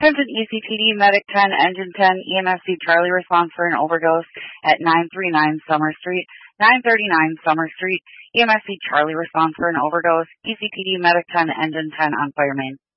Attention ECPD, Medic 10, Engine 10, EMSC Charlie response for an overdose at 939 Summer Street. 939 Summer Street, EMSC Charlie response for an overdose. ECPD, Medic 10, Engine 10 on fire main.